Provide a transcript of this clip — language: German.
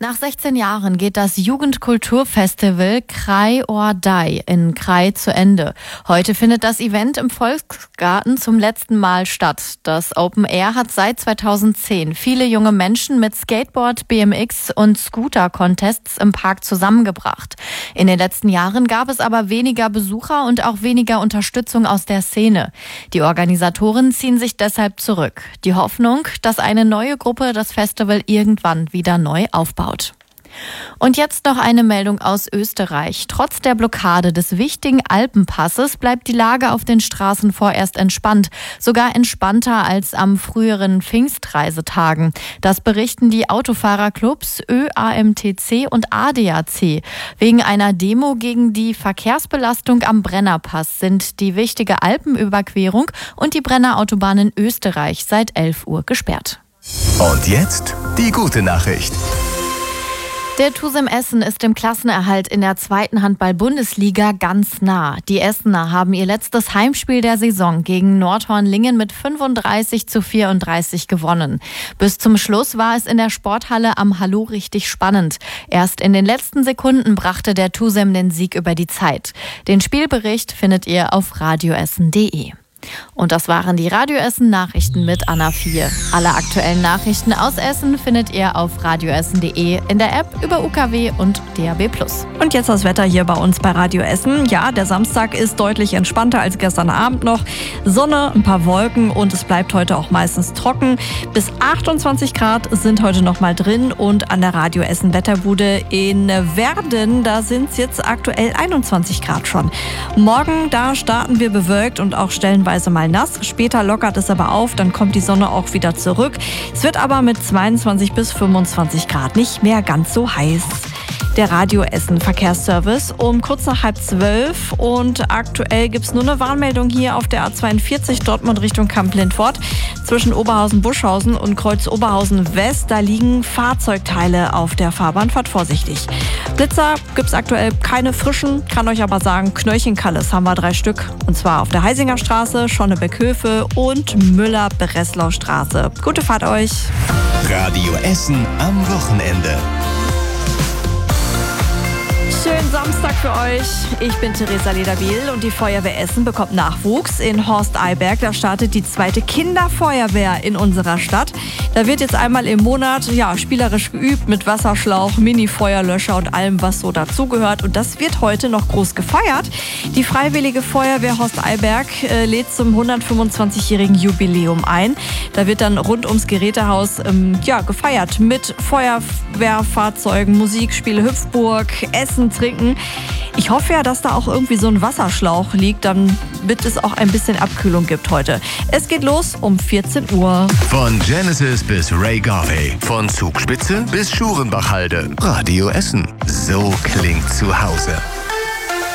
Nach 16 Jahren geht das Jugendkulturfestival Krai or Die in Krai zu Ende. Heute findet das Event im Volksgarten zum letzten Mal statt. Das Open Air hat seit 2010 viele junge Menschen mit Skateboard, BMX und Scooter-Contests im Park zusammengebracht. In den letzten Jahren gab es aber weniger Besucher und auch weniger Unterstützung aus der Szene. Die Organisatoren ziehen sich deshalb zurück. Die Hoffnung, dass eine neue Gruppe das Festival irgendwann wieder neu aufbaut. Und jetzt noch eine Meldung aus Österreich. Trotz der Blockade des wichtigen Alpenpasses bleibt die Lage auf den Straßen vorerst entspannt. Sogar entspannter als am früheren Pfingstreisetagen. Das berichten die Autofahrerclubs ÖAMTC und ADAC. Wegen einer Demo gegen die Verkehrsbelastung am Brennerpass sind die wichtige Alpenüberquerung und die Brennerautobahn in Österreich seit 11 Uhr gesperrt. Und jetzt die gute Nachricht. Der TuSem Essen ist dem Klassenerhalt in der 2. Handball-Bundesliga ganz nah. Die Essener haben ihr letztes Heimspiel der Saison gegen Nordhorn-Lingen mit 35:34 gewonnen. Bis zum Schluss war es in der Sporthalle am Hallo richtig spannend. Erst in den letzten Sekunden brachte der TuSem den Sieg über die Zeit. Den Spielbericht findet ihr auf radioessen.de. Und das waren die Radio Essen Nachrichten mit Anna 4. Alle aktuellen Nachrichten aus Essen findet ihr auf radioessen.de, in der App, über UKW und DAB+. Und jetzt das Wetter hier bei uns bei Radio Essen. Ja, der Samstag ist deutlich entspannter als gestern Abend noch. Sonne, ein paar Wolken und es bleibt heute auch meistens trocken. Bis 28 Grad sind heute noch mal drin und an der Radio Essen Wetterbude in Werden, da sind es jetzt aktuell 21 Grad schon. Morgen, da starten wir bewölkt und auch stellenweise mal nass. Später lockert es aber auf, dann kommt die Sonne auch wieder zurück. Es wird aber mit 22 bis 25 Grad nicht mehr ganz so heiß. Der Radio Essen Verkehrsservice um kurz nach 11:30 und aktuell gibt es nur eine Warnmeldung hier auf der A42 Dortmund Richtung Kamp-Lindfort. Zwischen Oberhausen-Buschhausen und Kreuz Oberhausen-West, da liegen Fahrzeugteile auf der Fahrbahn, fahrt vorsichtig. Blitzer gibt es aktuell keine frischen, kann euch aber sagen, Knöllchenkalles haben wir 3 Stück. Und zwar auf der Heisinger Straße, Schonnebeck-Höfe und Müller-Breslau-Straße. Gute Fahrt euch! Radio Essen am Wochenende. Schönen Samstag für euch. Ich bin Theresa Lederbiel und die Feuerwehr Essen bekommt Nachwuchs. In Horst-Eyberg, da startet die 2. Kinderfeuerwehr in unserer Stadt. Da wird jetzt einmal im Monat spielerisch geübt mit Wasserschlauch, Mini-Feuerlöscher und allem, was so dazugehört. Und das wird heute noch groß gefeiert. Die Freiwillige Feuerwehr Horst-Eyberg lädt zum 125-jährigen Jubiläum ein. Da wird dann rund ums Gerätehaus gefeiert mit Feuerwehrfahrzeugen, Musikspiele, Hüpfburg, Essen, Trinken. Ich hoffe ja, dass da auch irgendwie so ein Wasserschlauch liegt, damit es auch ein bisschen Abkühlung gibt heute. Es geht los um 14 Uhr. Von Genesis bis Ray Garvey, von Zugspitze bis Schurenbachhalde. Radio Essen. So klingt zu Hause.